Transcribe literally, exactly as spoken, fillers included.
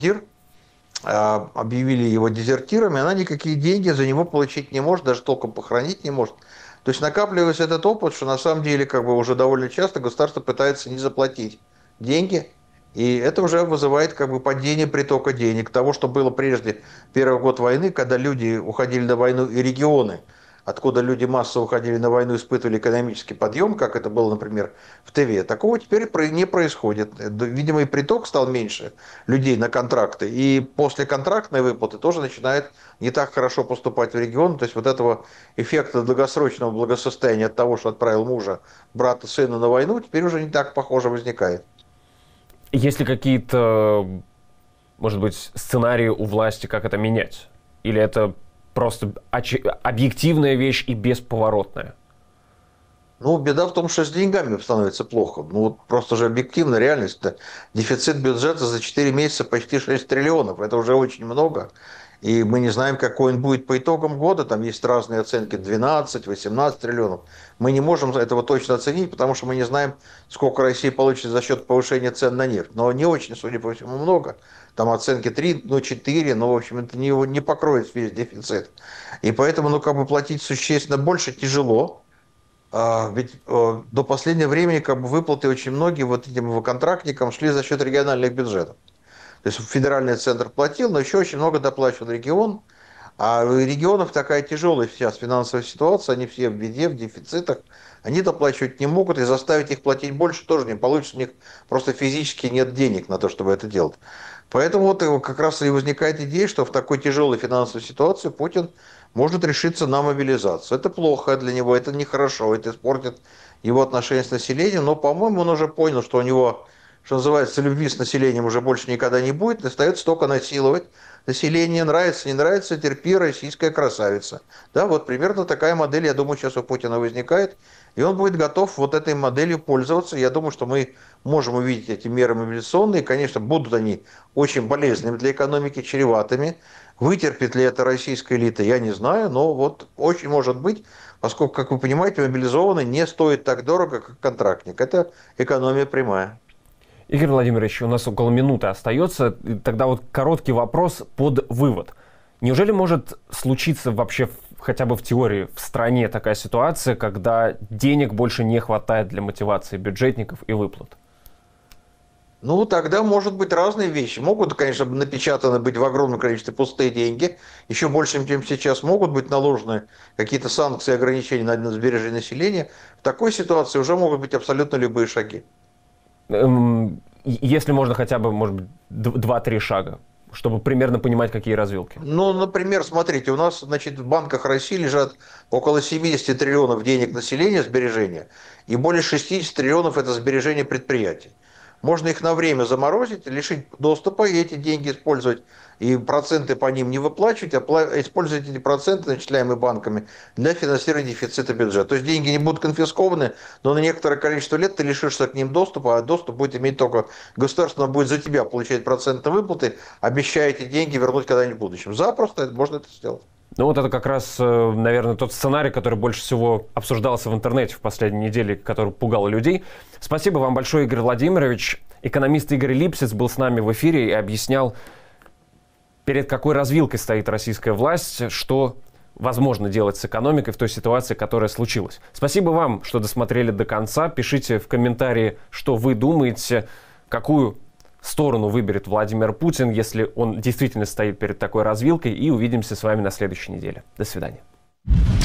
Дир, а, объявили его дезертиром, и она никакие деньги за него получить не может, даже толком похоронить не может. То есть накапливается этот опыт, что на самом деле как бы уже довольно часто государство пытается не заплатить деньги, и это уже вызывает как бы падение притока денег. Того, что было прежде, первый год войны, когда люди уходили на войну, и регионы, откуда люди массово уходили на войну, испытывали экономический подъем, как это было, например, в Тыве. Такого теперь не происходит. Видимо, и приток стал меньше людей на контракты, и после контрактной выплаты тоже начинает не так хорошо поступать в регион. То есть вот этого эффекта долгосрочного благосостояния от того, что отправил мужа, брата, сына на войну, теперь уже не так похоже возникает. Есть ли какие-то, может быть, сценарии у власти, как это менять? Или это просто объективная вещь и бесповоротная? Ну, беда в том, что с деньгами становится плохо. Ну, вот просто же объективно реальность. Дефицит бюджета за четыре месяца почти шесть триллионов. Это уже очень много. И мы не знаем, какой он будет по итогам года. Там есть разные оценки: двенадцать-восемнадцать триллионов. Мы не можем этого точно оценить, потому что мы не знаем, сколько Россия получит за счет повышения цен на нефть. Но не очень, судя по всему, много. Там оценки три, ну четыре, но, в общем, это не, не покроет весь дефицит. И поэтому, ну, как бы платить существенно больше тяжело. А, ведь э, до последнего времени как бы выплаты очень многие вот этим контрактникам шли за счет региональных бюджетов. То есть федеральный центр платил, но еще очень много доплачивал регион. А у регионов такая тяжелая сейчас финансовая ситуация, они все в беде, в дефицитах. Они доплачивать не могут, и заставить их платить больше тоже не получится. У них просто физически нет денег на то, чтобы это делать. Поэтому вот как раз и возникает идея, что в такой тяжелой финансовой ситуации Путин может решиться на мобилизацию. Это плохо для него, это нехорошо, это испортит его отношения с населением. Но, по-моему, он уже понял, что у него, что называется, любви с населением уже больше никогда не будет. Остается только насиловать население. Нравится, не нравится, терпи, российская красавица. Да, вот примерно такая модель, я думаю, сейчас у Путина возникает. И он будет готов вот этой моделью пользоваться. Я думаю, что мы можем увидеть эти меры мобилизационные. Конечно, будут они очень болезненными для экономики, чреватыми. Вытерпит ли это российская элита, я не знаю, но вот очень может быть, поскольку, как вы понимаете, мобилизованный не стоит так дорого, как контрактник. Это экономия прямая. Игорь Владимирович, у нас около минуты остается. Тогда вот короткий вопрос под вывод. Неужели может случиться вообще хотя бы в теории в стране такая ситуация, когда денег больше не хватает для мотивации бюджетников и выплат? Ну, тогда может быть разные вещи. Могут, конечно, напечатаны быть в огромном количестве пустые деньги, еще больше, чем сейчас. Могут быть наложены какие-то санкции, ограничения на сбережение населения. В такой ситуации уже могут быть абсолютно любые шаги. Если можно хотя бы, может быть, два-три шага, чтобы примерно понимать, какие развилки. Ну, например, смотрите, у нас, значит, в банках России лежат около семьдесят триллионов денег населения, сбережения, и более шестьдесят триллионов – это сбережения предприятий. Можно их на время заморозить, лишить доступа и эти деньги использовать, и проценты по ним не выплачивать, а использовать эти проценты, начисляемые банками, для финансирования дефицита бюджета. То есть деньги не будут конфискованы, но на некоторое количество лет ты лишишься к ним доступа, а доступ будет иметь только государство, будет за тебя получать проценты выплаты, обещая эти деньги вернуть когда-нибудь в будущем. Запросто можно это сделать. Ну вот это как раз, наверное, тот сценарий, который больше всего обсуждался в интернете в последние недели, который пугал людей. Спасибо вам большое, Игорь Владимирович. Экономист Игорь Липсиц был с нами в эфире и объяснял, перед какой развилкой стоит российская власть, что возможно делать с экономикой в той ситуации, которая случилась. Спасибо вам, что досмотрели до конца. Пишите в комментарии, что вы думаете, какую сторону выберет Владимир Путин, если он действительно стоит перед такой развилкой. И увидимся с вами на следующей неделе. До свидания.